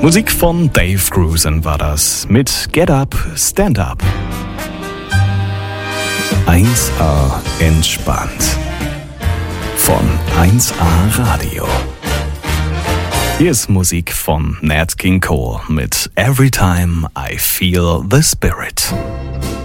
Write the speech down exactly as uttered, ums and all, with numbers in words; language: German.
Musik von Dave Grusin war das mit Get Up, Stand Up. eins A entspannt. Von eins A Radio. Hier ist Musik von Nat King Cole mit Every Time I Feel the Spirit.